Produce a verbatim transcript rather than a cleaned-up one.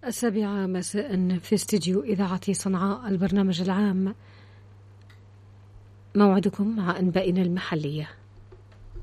السابعة مساء في استديو إذاعة صنعاء البرنامج العام، موعدكم مع أنبائنا المحلية.